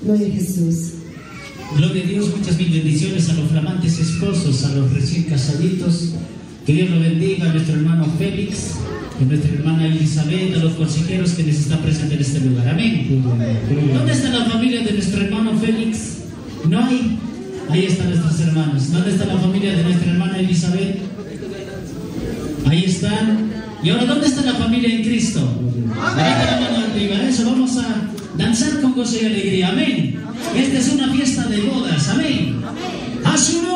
Gloria a Jesús. Gloria a Dios, muchas mil bendiciones a los flamantes esposos, a los recién casaditos. Que Dios lo bendiga, a nuestro hermano Félix, a nuestra hermana Elizabeth, a los consejeros que les están presentes en este lugar. Amén. ¿Dónde está la familia de nuestro hermano Félix? ¿No hay? Ahí están nuestros hermanos. ¿Dónde está la familia de nuestra hermana Elizabeth? Ahí están. Y ahora, ¿dónde está la familia en Cristo? Levanta la mano arriba. Eso, vamos a danzar con gozo y alegría. Amén. Esta es una fiesta de bodas. Amén. A su nombre.